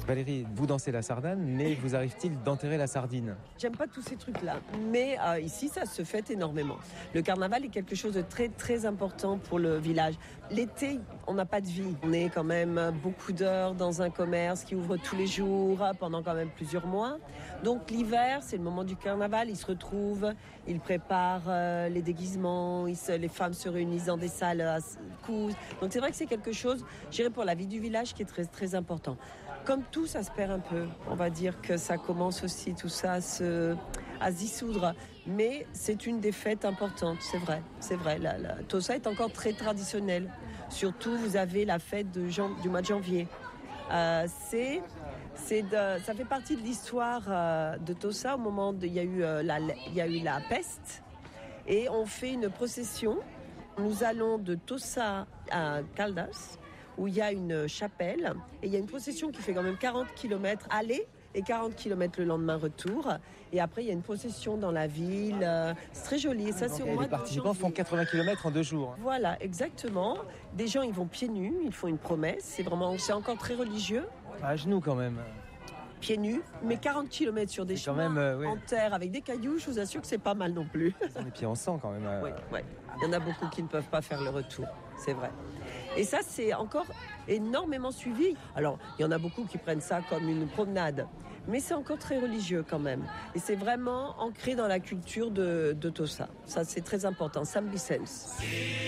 Valérie, vous dansez la sardane, mais vous arrive-t-il d'enterrer la sardine? J'aime pas tous ces trucs-là, mais ici, ça se fête énormément. Le carnaval est quelque chose de très, très important pour le village. L'été, on n'a pas de vie. On est quand même beaucoup d'heures dans un commerce qui ouvre tous les jours pendant quand même plusieurs mois. Donc l'hiver, c'est le moment du carnaval. Ils se retrouvent, ils préparent les déguisements, les femmes se réunissent dans des salles à coudre. Donc c'est vrai que c'est quelque chose, je dirais, pour la vie du village qui est très, très important. Comme tout, ça se perd un peu. On va dire que ça commence aussi tout ça à se dissoudre. Mais c'est une des fêtes importantes, c'est vrai. C'est vrai. La Tossa est encore très traditionnelle. Surtout, vous avez la fête du mois de janvier. Ça fait partie de l'histoire de Tossa au moment où il y a eu la peste. Et on fait une procession. Nous allons de Tossa à Caldas, où il y a une chapelle, et il y a une procession qui fait quand même 40 km aller et 40 km le lendemain retour. Et après, il y a une procession dans la ville. C'est très joli. Et ça, c'est au mois de janvier. Les participants font 80 km en 2 jours. Voilà, exactement. Des gens, ils vont pieds nus, ils font une promesse. C'est encore très religieux. À genoux quand même. Pieds nus, mais 40 km sur des chemins en terre avec des cailloux, je vous assure que c'est pas mal non plus. Ils ont les pieds en sang quand même. Oui. Il y en a beaucoup qui ne peuvent pas faire le retour, c'est vrai. Et ça, c'est encore énormément suivi. Alors, il y en a beaucoup qui prennent ça comme une promenade, mais c'est encore très religieux quand même. Et c'est vraiment ancré dans la culture de Tossa. Ça, c'est très important. Sam Vicens.